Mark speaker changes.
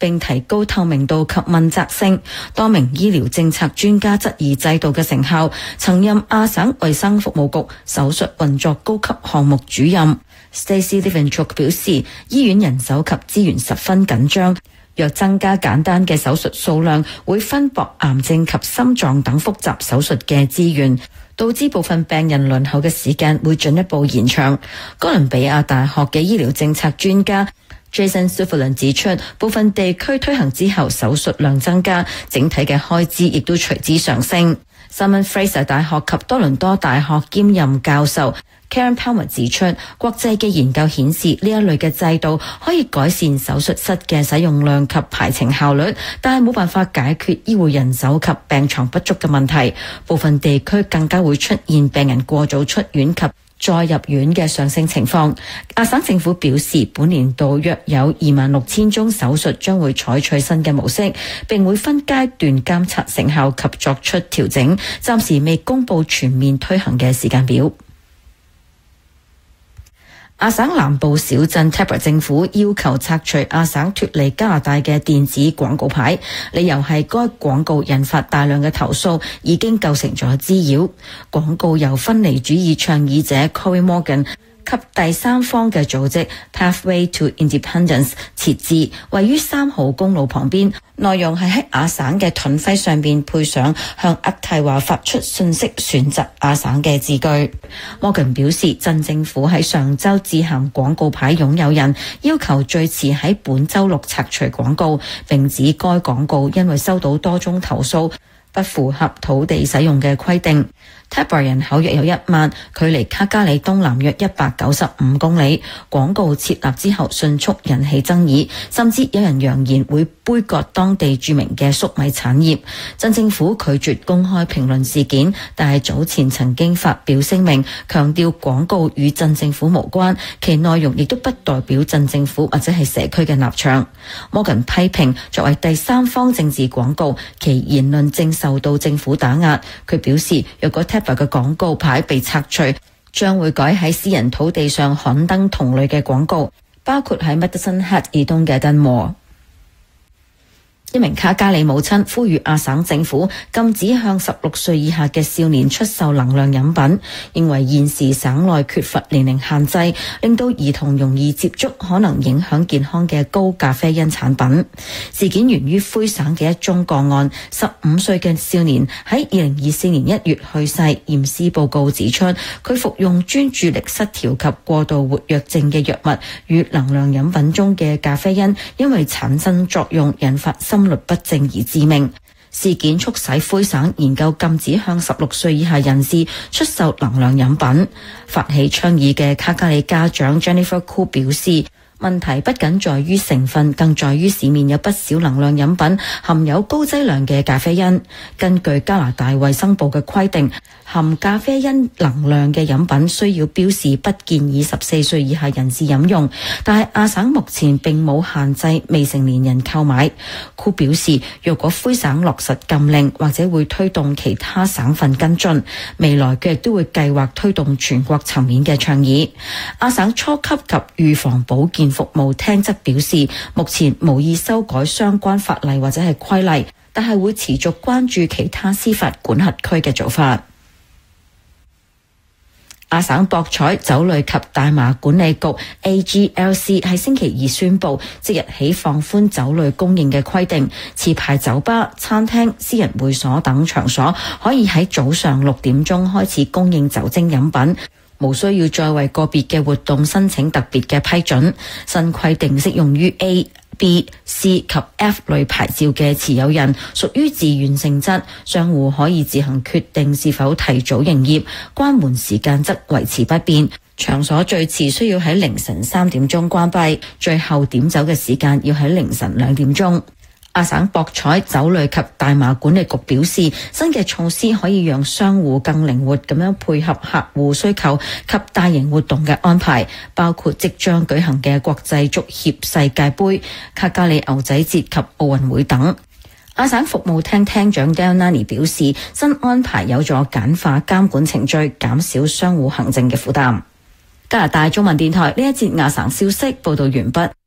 Speaker 1: 並提高透明度及問責性。多名醫療政策專家質疑制度嘅成效。曾任亞省衛生服務局手術運作高級項目主任 Stacey Levenchuk 表示，醫院人手及資源十分緊張。若增加簡單嘅手術數量，會分薄癌症及心臟等複雜手術嘅資源，導致部分病人輪候嘅時間會進一步延長。哥倫比亞大學嘅醫療政策專家Jason Sutherland 指出，部分地區推行之後手術量增加，整體嘅開支亦都隨之上升。Simon Fraser 大學及多倫多大學兼任教授Karen Palmer 指出，國際嘅研究顯示呢一類嘅制度可以改善手術室嘅使用量及排程效率，但係冇辦法解決醫護人手及病床不足嘅問題。部分地區更加會出現病人過早出院及再入院嘅上升情況。亞省政府表示，本年度約有26,000宗手術將會採取新嘅模式，並會分階段監察成效及作出調整，暫時未公布全面推行嘅時間表。亞省南部小鎮 Taber 政府要求拆除亞省脫離加拿大嘅電子廣告牌，理由係該廣告引發大量嘅投訴，已經構成咗滋擾。廣告由分離主義倡議者 Cory Morgan及第三方嘅組織 Pathway to Independence 設置，位於3號公路旁邊。內容係喺亞省嘅盾徽上邊配上向渥太華發出信息，選擇亞省嘅字句。Morgan 表示，鎮政府喺上週致函廣告牌擁有人，要求最遲喺本週六拆除廣告，並指該廣告因為收到多宗投訴，不符合土地使用嘅規定。Taber 人口約有1萬，距離卡加里東南約195公里。廣告設立之後迅速引起爭議，甚至有人揚言會杯葛當地著名嘅粟米產業。鎮政府拒絕公開評論事件，但係早前曾經發表聲明，強調廣告與鎮政府無關，其內容亦都不代表鎮政府或者係社區嘅立場。Morgan 批評作為第三方政治廣告，其言論正受到政府打壓。佢表示，若果Taber嘅廣告牌被拆除，將會改喺私人土地上刊登同類嘅廣告，包括喺 Medicine Hat 以東嘅 Dunmore。一名卡加里母親呼籲亞省政府禁止向16歲以下嘅少年出售能量飲品，認為現時省內缺乏年齡限制，令到兒童容易接觸可能影響健康嘅高咖啡因產品。事件源於魁省嘅一宗個案，15歲嘅少年喺2024年1月去世，驗屍報告指出佢服用專注力失調及過度活躍症嘅藥物，與能量飲品中嘅咖啡因因為產生作用引發心律不正而致命。事件促使魁省研究禁止向16歲以下人士出售能量飲品。發起倡議嘅卡加里家長 Jennifer Koo 表示，問題不僅在於成分，更在於市面有不少能量飲品含有高劑量嘅咖啡因。根據加拿大衛生部嘅規定，含咖啡因能量嘅飲品需要標示不建議14歲以下人士飲用，但係亞省目前並冇限制未成年人購買。庫表示，若果魁省落實禁令，或者會推動其他省份跟進，未來佢亦都會計劃推動全國層面嘅倡議。亞省初級及預防保健服務廳則表示，目前無意修改相關法例或者係規例，但係會持續關注其他司法管轄區嘅做法。亞省博彩、酒類及大麻管理局 AGLC 喺星期二宣布，即日起放寬酒類供應嘅規定，持牌酒吧、餐廳、私人會所等場所可以喺早上6點鐘開始供應酒精飲品，無需要再為個別嘅活動申請特別嘅批准。新規定適用於 A、B、C 及 F 類牌照嘅持有人，屬於自願性質，商戶可以自行決定是否提早營業，關門時間則維持不變。場所最遲需要喺凌晨3點鐘關閉，最後點酒嘅時間要喺凌晨2點鐘。亞省博彩、酒類及大麻管理局表示，新嘅措施可以讓商戶更靈活咁樣配合客戶需求及大型活動嘅安排，包括即將舉行嘅國際足協世界盃、卡加里牛仔節及奧運會等。亞省服務廳廳長 Dale Nani 表示，新安排有助簡化監管程序，減少商戶行政嘅負擔。加拿大中文電台呢一節亞省消息報道完畢。